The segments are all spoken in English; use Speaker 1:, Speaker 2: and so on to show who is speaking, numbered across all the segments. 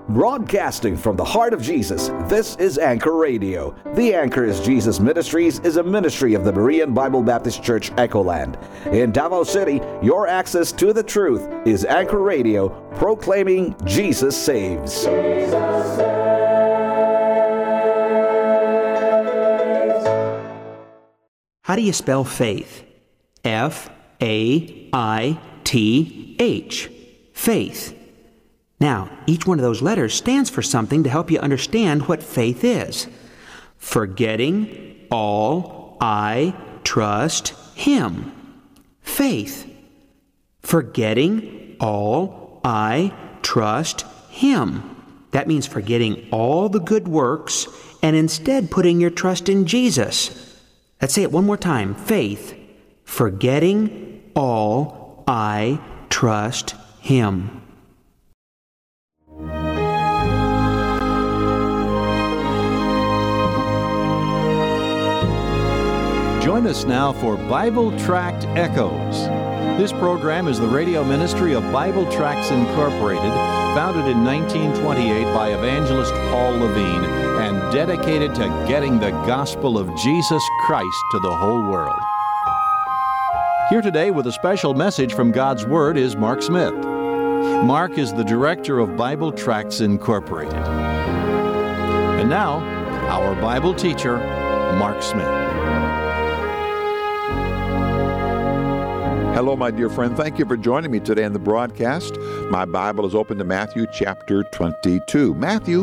Speaker 1: Broadcasting from the heart of Jesus, this is Anchor Radio. The Anchor is Jesus Ministries is a ministry of the Berean Bible Baptist Church, Echoland. In Davao City, your access to the truth is Anchor Radio, proclaiming Jesus saves. Jesus saves.
Speaker 2: How do you spell faith? F-A-I-T-H. Faith. Now, each one of those letters stands for something to help you understand what faith is. Forgetting all I trust Him. Faith. Forgetting all I trust Him. That means forgetting all the good works and instead putting your trust in Jesus. Let's say it one more time. Faith. Forgetting all I trust Him.
Speaker 3: Join us now for Bible Tract Echoes. This program is the radio ministry of Bible Tracts Incorporated, founded in 1928 by evangelist Paul Levine, and dedicated to getting the gospel of Jesus Christ to the whole world. Here today with a special message from God's Word is Mark Smith. Mark is the director of Bible Tracts Incorporated. And now, our Bible teacher, Mark Smith.
Speaker 4: Hello, my dear friend. Thank you for joining me today in the broadcast. My Bible is open to Matthew chapter 22. Matthew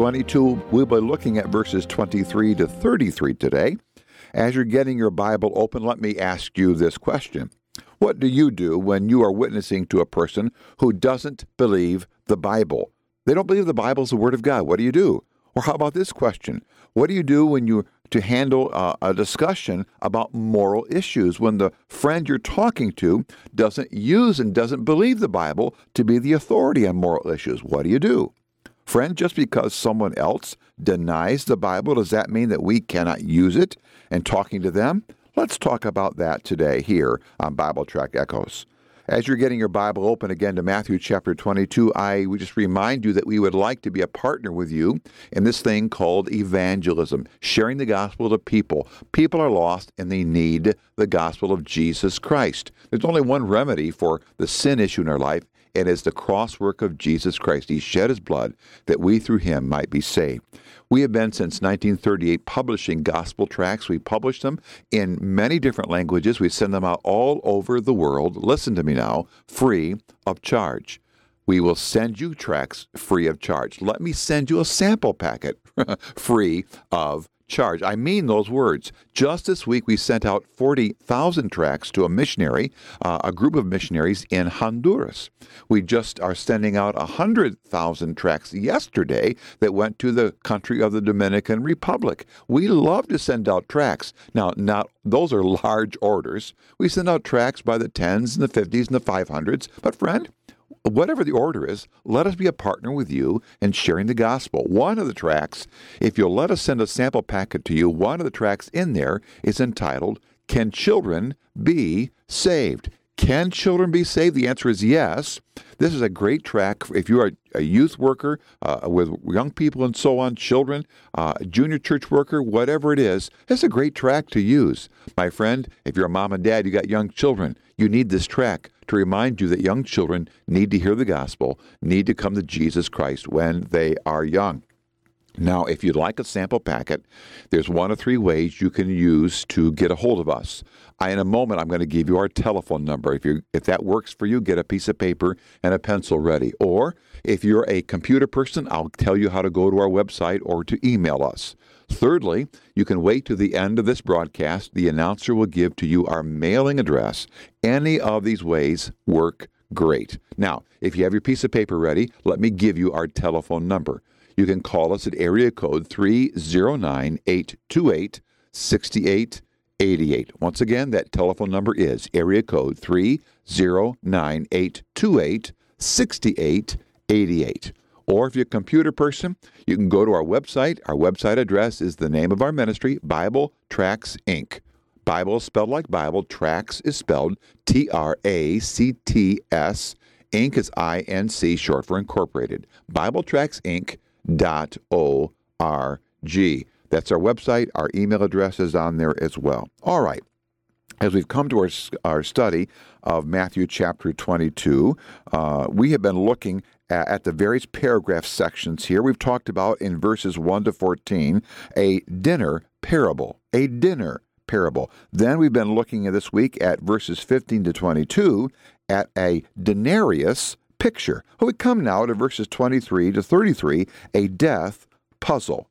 Speaker 4: 22, we'll be looking at verses 23 to 33 today. As you're getting your Bible open, let me ask you this question. What do you do when you are witnessing to a person who doesn't believe the Bible? They don't believe the Bible is the Word of God. What do you do? Or how about this question? What do you do when you to handle a discussion about moral issues when the friend you're talking to doesn't use and doesn't believe the Bible to be the authority on moral issues? What do you do? Friend, just because someone else denies the Bible, does that mean that we cannot use it in talking to them? Let's talk about that today here on Bible Tract Echoes. As you're getting your Bible open again to Matthew chapter 22, I would just remind you that we would like to be a partner with you in this thing called evangelism, sharing the gospel to people. People are lost and they need the gospel of Jesus Christ. There's only one remedy for the sin issue in our life, and it's the cross work of Jesus Christ. He shed His blood that we through Him might be saved. We have been since 1938 publishing gospel tracts. We publish them in many different languages. We send them out all over the world. Listen to me now, free of charge. We will send you tracts free of charge. Let me send you a sample packet free of charge. I mean those words. Just this week, we sent out 40,000 tracts to a missionary, a group of missionaries in Honduras. We just are sending out 100,000 tracts yesterday that went to the country of the Dominican Republic. We love to send out tracts. Now, those are large orders. We send out tracts by the 10s and the 50s and the 500s. But friend, whatever the order is, let us be a partner with you in sharing the gospel. One of the tracts, if you'll let us send a sample packet to you, one of the tracts in there is entitled, Can Children Be Saved? Can children be saved? The answer is yes. This is a great tract if you are a youth worker with young people and so on, children, junior church worker, whatever it is. It's a great tract to use. My friend, if you're a mom and dad, you got young children, you need this tract to remind you that young children need to hear the gospel, need to come to Jesus Christ when they are young. Now, if you'd like a sample packet, there's one of three ways you can use to get a hold of us. In a moment, I'm going to give you our telephone number. If that works for you, get a piece of paper and a pencil ready. Or if you're a computer person, I'll tell you how to go to our website or to email us. Thirdly, you can wait to the end of this broadcast. The announcer will give to you our mailing address. Any of these ways work great. Now, if you have your piece of paper ready, let me give you our telephone number. You can call us at area code 309-828-6888. Once again, that telephone number is area code 309-828-6888. Or if you're a computer person, you can go to our website. Our website address is the name of our ministry, Bible Tracts, Inc. Bible is spelled like Bible. Tracts is spelled Tracts, Inc. is I-N-C, short for Incorporated. BibleTracksInc.org. That's our website. Our email address is on there as well. All right. As we've come to our study of Matthew chapter 22, we have been looking at the various paragraph sections here. We've talked about in verses 1 to 14 a dinner parable, Then we've been looking at this week at verses 15 to 22 at a denarius picture. We come now to verses 23 to 33, a death puzzle.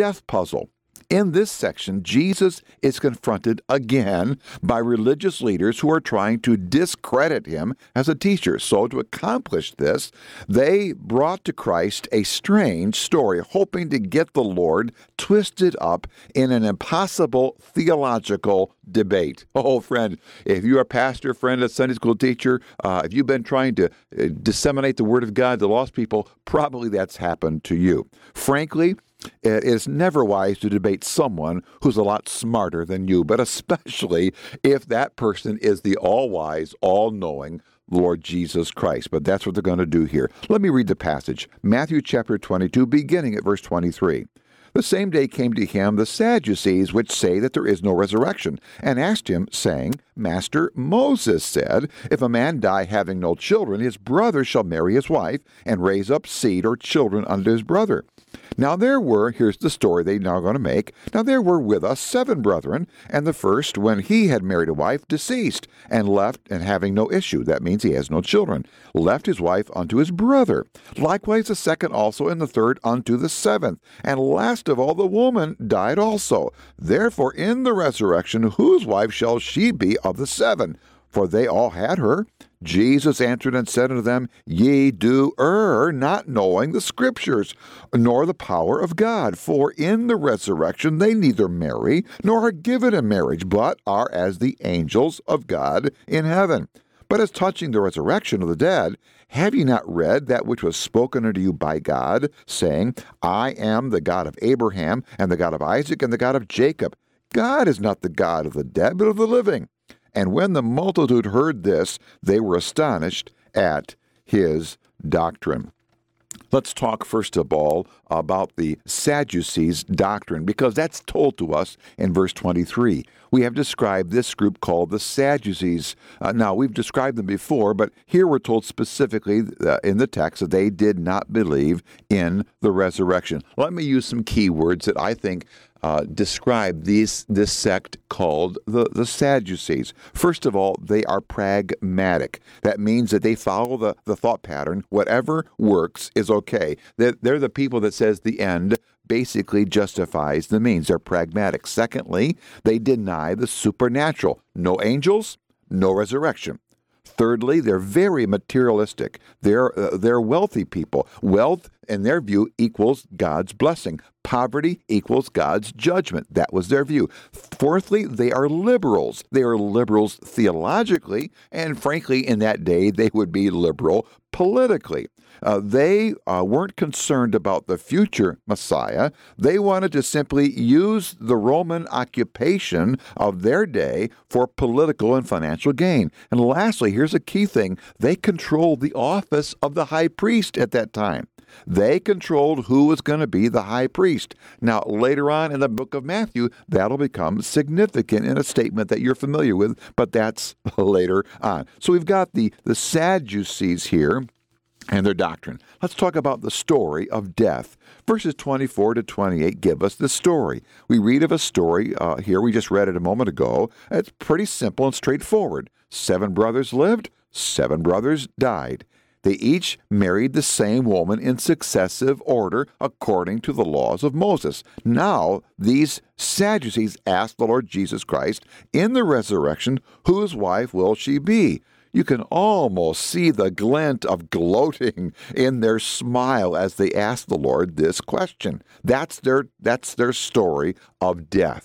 Speaker 4: In this section, Jesus is confronted again by religious leaders who are trying to discredit him as a teacher. So to accomplish this, they brought to Christ a strange story, hoping to get the Lord twisted up in an impossible theological debate. Oh, friend, if you're a pastor, friend, a Sunday school teacher, if you've been trying to disseminate the Word of God to lost people, probably that's happened to you. Frankly, it is never wise to debate someone who's a lot smarter than you, but especially if that person is the all-wise, all-knowing Lord Jesus Christ. But that's what they're going to do here. Let me read the passage. Matthew chapter 22, beginning at verse 23. The same day came to him the Sadducees, which say that there is no resurrection, and asked him, saying, Master, Moses said, if a man die having no children, his brother shall marry his wife, and raise up seed or children unto his brother. Now there were, here's the story they're now going to make, now there were with us 7 brethren, and the first, when he had married a wife, deceased, and left, and having no issue, that means he has no children, left his wife unto his brother. Likewise the second also, and the third unto the 7th. And last of all, the woman died also. Therefore in the resurrection, whose wife shall she be of the 7? For they all had her. Jesus answered and said unto them, Ye do err, not knowing the Scriptures, nor the power of God. For in the resurrection they neither marry, nor are given in marriage, but are as the angels of God in heaven. But as touching the resurrection of the dead, have ye not read that which was spoken unto you by God, saying, I am the God of Abraham, and the God of Isaac, and the God of Jacob? God is not the God of the dead, but of the living. And when the multitude heard this, they were astonished at his doctrine. Let's talk first of all about the Sadducees' doctrine, because that's told to us in verse 23. We have described this group called the Sadducees. Now, we've described them before, but here we're told specifically in the text that they did not believe in the resurrection. Let me use some key words that I think describe this sect called the Sadducees. First of all, they are pragmatic. That means that they follow the thought pattern. Whatever works is okay. They're the people that says the end basically justifies the means. They're pragmatic. Secondly, they deny the supernatural. No angels, no resurrection. Thirdly, they're very materialistic. They're wealthy people. Wealth, in their view, equals God's blessing. Poverty equals God's judgment. That was their view. Fourthly, they are liberals. They are liberals theologically, and frankly, in that day, they would be liberal politically. They weren't concerned about the future Messiah. They wanted to simply use the Roman occupation of their day for political and financial gain. And lastly, here's a key thing. They controlled the office of the high priest at that time. They controlled who was going to be the high priest. Now, later on in the book of Matthew, that'll become significant in a statement that you're familiar with, but that's later on. So we've got the Sadducees here and their doctrine. Let's talk about the story of death. Verses 24 to 28 give us the story. We read of a story here. We just read it a moment ago. It's pretty simple and straightforward. 7 brothers lived, 7 brothers died. They each married the same woman in successive order according to the laws of Moses. Now, these Sadducees asked the Lord Jesus Christ in the resurrection, whose wife will she be? You can almost see the glint of gloating in their smile as they ask the Lord this question. That's their story of death.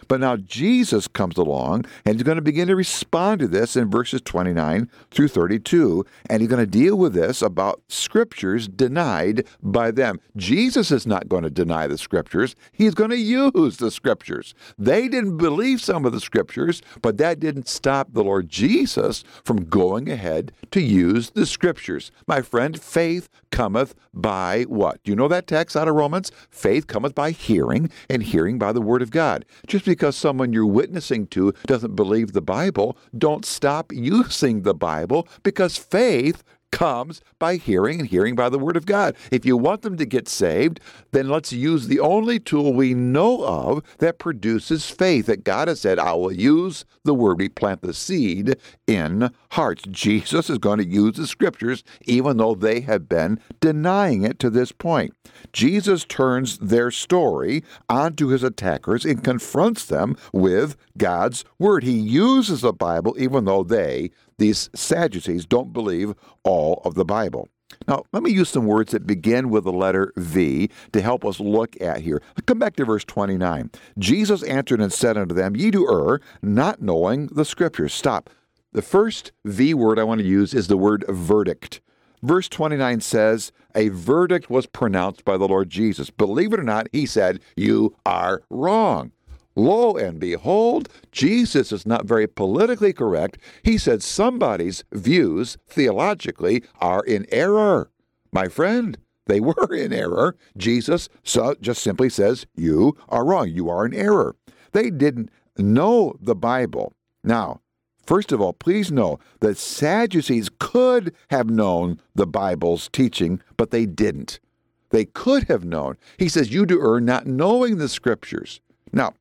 Speaker 4: But now Jesus comes along, and he's going to begin to respond to this in verses 29 through 32, and he's going to deal with this about scriptures denied by them. Jesus is not going to deny the scriptures. He's going to use the scriptures. They didn't believe some of the scriptures, but that didn't stop the Lord Jesus from going ahead to use the scriptures. My friend, faith cometh by what? Do you know that text out of Romans? Faith cometh by hearing, and hearing by the word of God. Just because someone you're witnessing to doesn't believe the Bible, don't stop using the Bible, because faith comes by hearing, and hearing by the word of God. If you want them to get saved, then let's use the only tool we know of that produces faith, that God has said, I will use the word. We plant the seed in hearts. Jesus is going to use the scriptures, even though they have been denying it to this point. Jesus turns their story onto his attackers and confronts them with God's word. He uses the Bible, even though these Sadducees, don't believe all of the Bible. Now, let me use some words that begin with the letter V to help us look at here. Come back to verse 29. Jesus answered and said unto them, Ye do err, not knowing the scriptures. Stop. The first V word I want to use is the word verdict. Verse 29 says, a verdict was pronounced by the Lord Jesus. Believe it or not, he said, you are wrong. Lo and behold, Jesus is not very politically correct. He said somebody's views theologically are in error. My friend, they were in error. Jesus just simply says, you are wrong. You are in error. They didn't know the Bible. Now, first of all, please know that Sadducees could have known the Bible's teaching, but they didn't. They could have known. He says, you do err not knowing the scriptures. Now,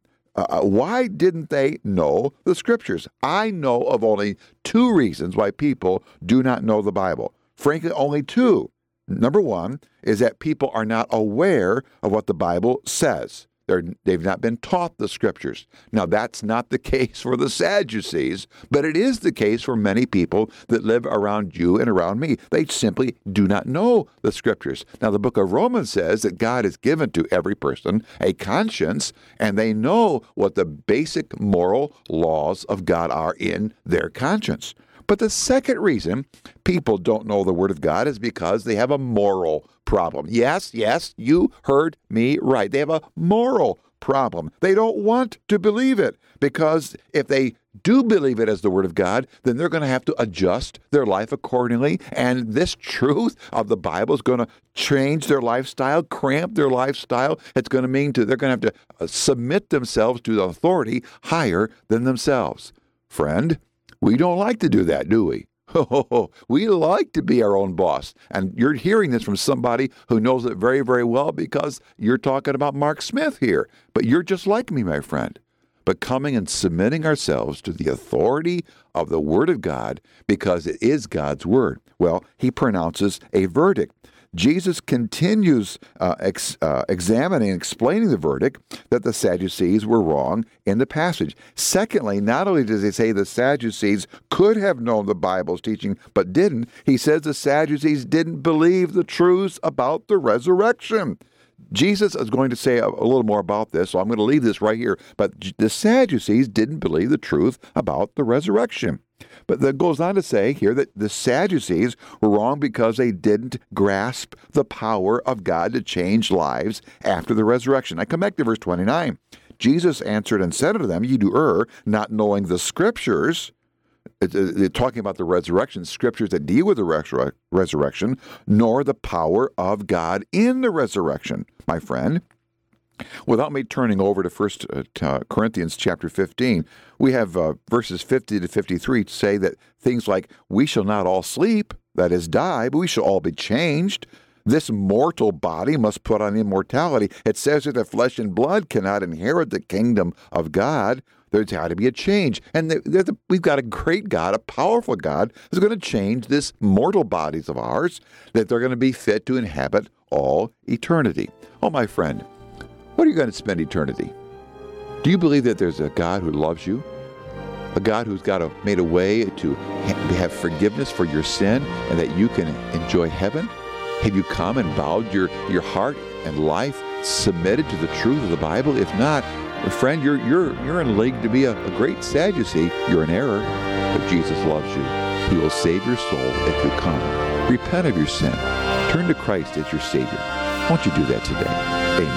Speaker 4: why didn't they know the scriptures? I know of only two reasons why people do not know the Bible. Frankly, only two. Number one is that people are not aware of what the Bible says. They've not been taught the scriptures. Now, that's not the case for the Sadducees, but it is the case for many people that live around you and around me. They simply do not know the scriptures. Now, the book of Romans says that God has given to every person a conscience, and they know what the basic moral laws of God are in their conscience. But the second reason people don't know the Word of God is because they have a moral problem. Yes, you heard me right. They have a moral problem. They don't want to believe it, because if they do believe it as the Word of God, then they're going to have to adjust their life accordingly. And this truth of the Bible is going to change their lifestyle, cramp their lifestyle. It's going to mean they're going to have to submit themselves to the authority higher than themselves. Friend, we don't like to do that, do we? We like to be our own boss. And you're hearing this from somebody who knows it very, very well, because you're talking about Mark Smith here. But you're just like me, my friend. But coming and submitting ourselves to the authority of the Word of God, because it is God's Word. Well, he pronounces a verdict. Jesus continues examining and explaining the verdict that the Sadducees were wrong in the passage. Secondly, not only does he say the Sadducees could have known the Bible's teaching but didn't, he says the Sadducees didn't believe the truths about the resurrection. Jesus is going to say a little more about this, so I'm going to leave this right here. But the Sadducees didn't believe the truth about the resurrection. But that goes on to say here that the Sadducees were wrong because they didn't grasp the power of God to change lives after the resurrection. I come back to verse 29. Jesus answered and said unto them, Ye do err, not knowing the scriptures. Talking about the resurrection, scriptures that deal with the resurrection, nor the power of God in the resurrection, my friend. Without me turning over to 1 Corinthians chapter 15, we have verses 50 to 53 to say that things like, we shall not all sleep, that is die, but we shall all be changed. This mortal body must put on immortality. It says that the flesh and blood cannot inherit the kingdom of God. There's got to be a change. And we've got a great God, a powerful God, who's going to change this mortal bodies of ours, that they're going to be fit to inhabit all eternity. Oh, my friend, what are you going to spend eternity? Do you believe that there's a God who loves you? A God who's made a way to have forgiveness for your sin and that you can enjoy heaven? Have you come and bowed your heart and life, submitted to the truth of the Bible? If not, friend, you're in league to be a great Sadducee. You're in error, but Jesus loves you. He will save your soul if you come. Repent of your sin. Turn to Christ as your Savior. Won't you do that today? Amen.